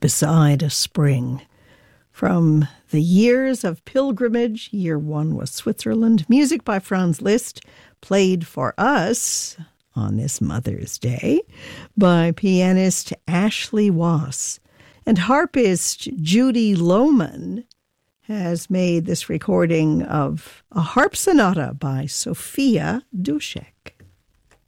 Beside a Spring. From the Years of Pilgrimage, year one was Switzerland. Music by Franz Liszt, played for us on this Mother's Day by pianist Ashley Wass. And harpist Judy Lohman has made this recording of a harp sonata by Sophia Duszek.